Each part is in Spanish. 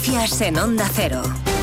Noticias en Onda Cero.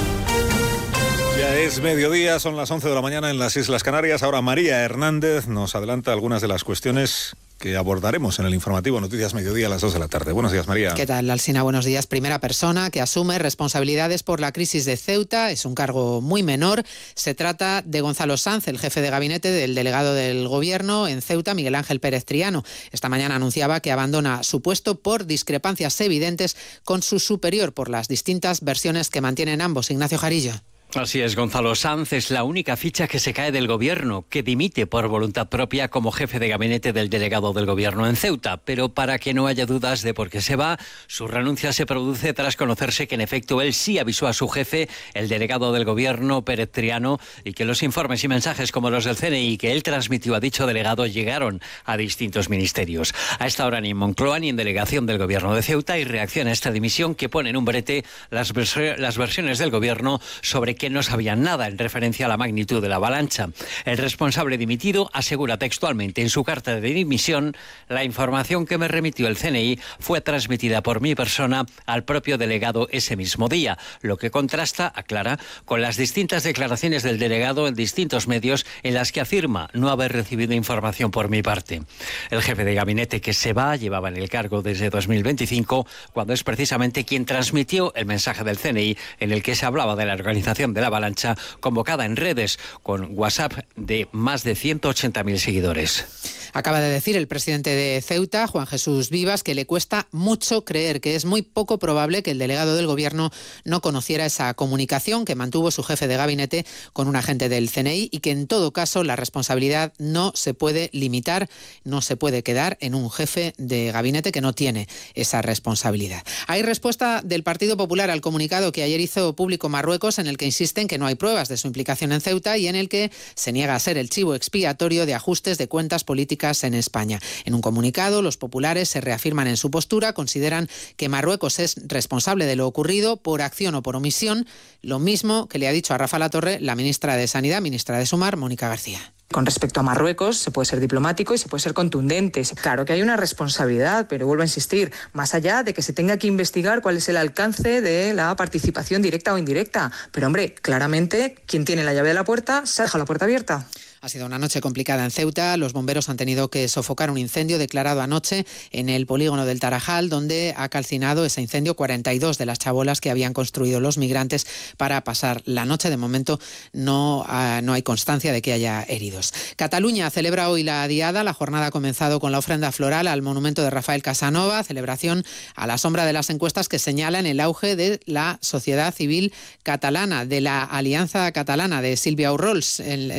Ya es mediodía, son las 11 de la mañana en las Islas Canarias. Ahora María Hernández nos adelanta algunas de las cuestiones que abordaremos en el informativo Noticias Mediodía a las 2 de la tarde. Buenos días, María. ¿Qué tal, Alsina? Buenos días. Primera persona que asume responsabilidades por la crisis de Ceuta. Es un cargo muy menor. Se trata de Gonzalo Sanz, el jefe de gabinete del delegado del Gobierno en Ceuta, Miguel Ángel Pérez Triano. Esta mañana anunciaba que abandona su puesto por discrepancias evidentes con su superior por las distintas versiones que mantienen ambos. Ignacio Jarillo. Así es, Gonzalo Sanz es la única ficha que se cae del Gobierno, que dimite por voluntad propia como jefe de gabinete del delegado del Gobierno en Ceuta. Pero para que no haya dudas de por qué se va, su renuncia se produce tras conocerse que en efecto él sí avisó a su jefe, el delegado del Gobierno, Pérez Triano, y que los informes y mensajes como los del CNI que él transmitió a dicho delegado llegaron a distintos ministerios. A esta hora ni en Moncloa ni en delegación del Gobierno de Ceuta hay reacción a esta dimisión que pone en un brete las versiones del Gobierno sobre que no sabían nada en referencia a la magnitud de la avalancha. El responsable dimitido asegura textualmente en su carta de dimisión: la información que me remitió el CNI fue transmitida por mi persona al propio delegado ese mismo día, lo que contrasta, aclara, con las distintas declaraciones del delegado en distintos medios en las que afirma no haber recibido información por mi parte. El jefe de gabinete que se va llevaba en el cargo desde 2025, cuando es precisamente quien transmitió el mensaje del CNI en el que se hablaba de la organización de la avalancha convocada en redes con WhatsApp de más de 180.000 seguidores. Acaba de decir el presidente de Ceuta, Juan Jesús Vivas, que le cuesta mucho creer, que es muy poco probable que el delegado del Gobierno no conociera esa comunicación que mantuvo su jefe de gabinete con un agente del CNI y que en todo caso la responsabilidad no se puede limitar, no se puede quedar en un jefe de gabinete que no tiene esa responsabilidad. Hay respuesta del Partido Popular al comunicado que ayer hizo público Marruecos, en el que insisten que no hay pruebas de su implicación en Ceuta y en el que se niega a ser el chivo expiatorio de ajustes de cuentas políticas en España. En un comunicado, los populares se reafirman en su postura, consideran que Marruecos es responsable de lo ocurrido por acción o por omisión, lo mismo que le ha dicho a Rafa Latorre la ministra de Sanidad, ministra de Sumar, Mónica García. Con respecto a Marruecos, se puede ser diplomático y se puede ser contundente. Claro que hay una responsabilidad, pero vuelvo a insistir, más allá de que se tenga que investigar cuál es el alcance de la participación directa o indirecta. Pero, hombre, claramente, quien tiene la llave de la puerta, se deja la puerta abierta. Ha sido una noche complicada en Ceuta. Los bomberos han tenido que sofocar un incendio declarado anoche en el polígono del Tarajal, donde ha calcinado ese incendio 42 de las chabolas que habían construido los migrantes para pasar la noche. De momento no hay constancia de que haya heridos. Cataluña celebra hoy la Diada. La jornada ha comenzado con la ofrenda floral al monumento de Rafael Casanova, celebración a la sombra de las encuestas que señalan el auge de la sociedad civil catalana, de la Alianza Catalana de Sílvia Orriols,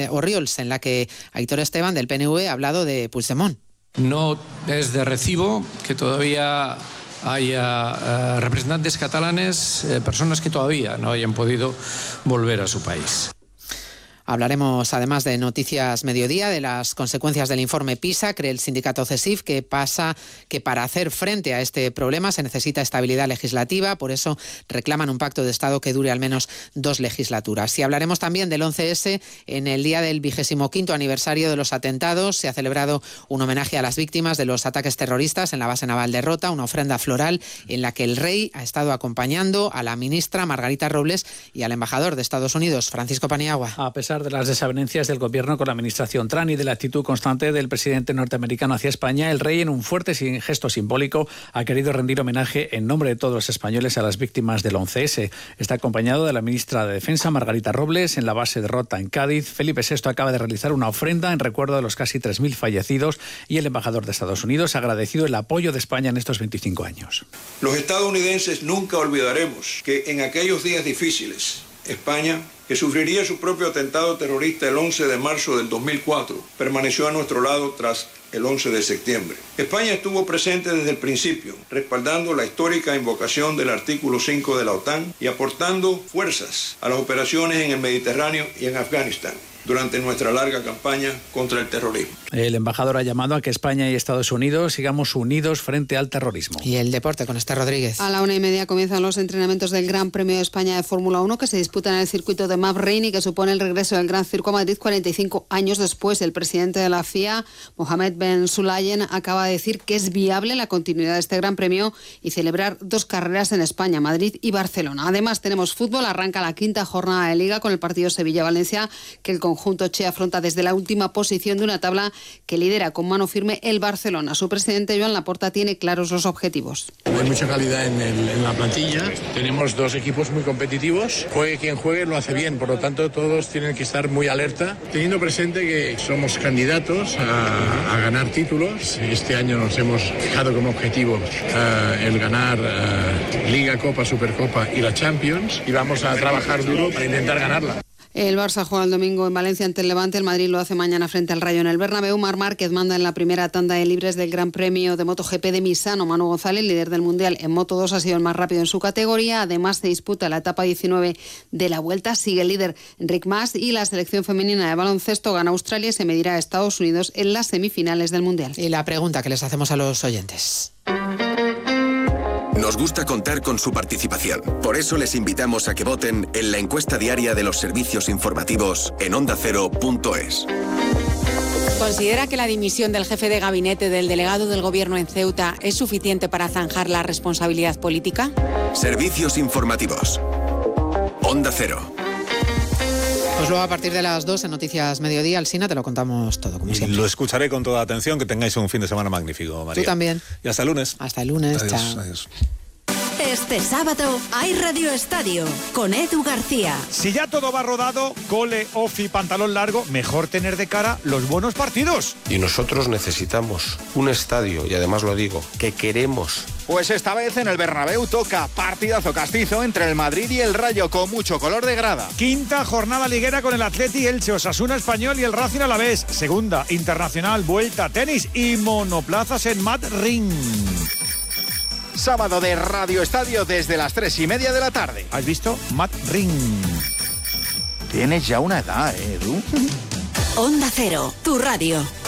en la que Aitor Esteban del PNV ha hablado de Puigdemont. No es de recibo que todavía haya representantes catalanes, personas que todavía no hayan podido volver a su país. Hablaremos además de Noticias Mediodía, de las consecuencias del informe PISA. Cree el sindicato CESIF que para hacer frente a este problema se necesita estabilidad legislativa, por eso reclaman un pacto de Estado que dure al menos 2 legislaturas. Y hablaremos también del 11S. En el día del 25º aniversario de los atentados se ha celebrado un homenaje a las víctimas de los ataques terroristas en la base naval de Rota, una ofrenda floral en la que el rey ha estado acompañando a la ministra Margarita Robles y al embajador de Estados Unidos, Francisco Paniagua. A pesar de las desavenencias del gobierno con la administración Trump y de la actitud constante del presidente norteamericano hacia España, el rey, en un fuerte gesto simbólico, ha querido rendir homenaje en nombre de todos los españoles a las víctimas del 11S. Está acompañado de la ministra de Defensa, Margarita Robles, en la base de Rota, en Cádiz. Felipe VI acaba de realizar una ofrenda en recuerdo de los casi 3.000 fallecidos y el embajador de Estados Unidos ha agradecido el apoyo de España en estos 25 años. Los estadounidenses nunca olvidaremos que en aquellos días difíciles, España, que sufriría su propio atentado terrorista el 11 de marzo del 2004, permaneció a nuestro lado tras el 11 de septiembre. España estuvo presente desde el principio, respaldando la histórica invocación del artículo 5 de la OTAN y aportando fuerzas a las operaciones en el Mediterráneo y en Afganistán. durante nuestra larga campaña contra el terrorismo. El embajador ha llamado a que España y Estados Unidos sigamos unidos frente al terrorismo. Y el deporte con Esther Rodríguez. A la 1:30 comienzan los entrenamientos del Gran Premio de España de Fórmula 1 que se disputa en el circuito de Bahrein y que supone el regreso del Gran Circo a Madrid 45 años después. El presidente de la FIA, Mohamed Ben Sulayem, acaba de decir que es viable la continuidad de este Gran Premio y celebrar 2 carreras en España, Madrid y Barcelona. Además tenemos fútbol, arranca la 5ª jornada de Liga con el partido Sevilla-Valencia que el conjunto che afronta desde la última posición de una tabla que lidera con mano firme el Barcelona. Su presidente Joan Laporta tiene claros los objetivos. Hay mucha calidad en la plantilla, tenemos 2 equipos muy competitivos, juegue quien juegue lo hace bien, por lo tanto todos tienen que estar muy alerta, teniendo presente que somos candidatos a ganar títulos. Este año nos hemos fijado como objetivo el ganar Liga, Copa, Supercopa y la Champions y vamos a trabajar duro para intentar ganarla. El Barça juega el domingo en Valencia ante el Levante, el Madrid lo hace mañana frente al Rayo en el Bernabéu. Marc Márquez manda en la primera tanda de libres del Gran Premio de MotoGP de Misano. Manu González, líder del Mundial en Moto2, ha sido el más rápido en su categoría. Además se disputa la etapa 19 de la Vuelta. Sigue el líder Enric Mas y la selección femenina de baloncesto gana Australia y se medirá a Estados Unidos en las semifinales del Mundial. Y la pregunta que les hacemos a los oyentes. Nos gusta contar con su participación. Por eso les invitamos a que voten en la encuesta diaria de los servicios informativos en ondacero.es. ¿Considera que la dimisión del jefe de gabinete del delegado del Gobierno en Ceuta es suficiente para zanjar la responsabilidad política? Servicios informativos. Onda Cero. Pues luego a partir de las 2 en Noticias Mediodía, Alsina, te lo contamos todo, como siempre. Lo escucharé con toda atención, que tengáis un fin de semana magnífico, María. Tú también. Y hasta el lunes. Hasta el lunes, adiós, chao. Adiós. Este sábado hay Radio Estadio con Edu García. Si ya todo va rodado, cole, ofi, pantalón largo, mejor tener de cara los buenos partidos. Y nosotros necesitamos un estadio, y además lo digo, que queremos. Pues esta vez en el Bernabéu toca partidazo castizo entre el Madrid y el Rayo con mucho color de grada. 5ª jornada liguera con el Atleti, Elche, Osasuna Español y el Racing Alavés. 2ª internacional, vuelta, tenis y monoplazas en Madrid. Sábado de Radio Estadio desde las 3:30 de la tarde. ¿Has visto? Madrid. Tienes ya una edad, Edu. Onda Cero, tu radio.